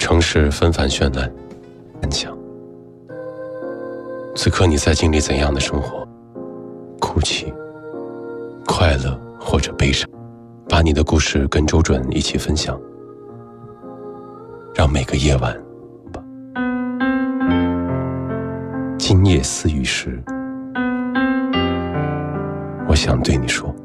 城市纷繁绚烂，安详。此刻你在经历怎样的生活？哭泣、快乐或者悲伤，把你的故事跟周准一起分享，让每个夜晚今夜思雨时，我想对你说。